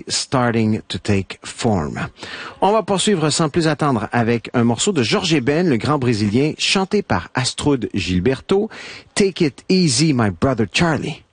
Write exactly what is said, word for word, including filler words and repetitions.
starting to take form. On va poursuivre sans plus attendre avec un morceau de Jorge Ben, le grand Brésilien, chanté par Astrud Gilberto. Take it easy, my brother Charlie.